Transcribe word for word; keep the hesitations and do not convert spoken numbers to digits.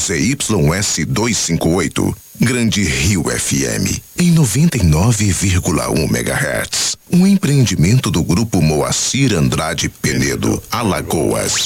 Z Y S duzentos e cinquenta e oito. Grande Rio F M, em noventa e nove vírgula um megahertz. Um empreendimento do Grupo Moacir Andrade Penedo, Alagoas.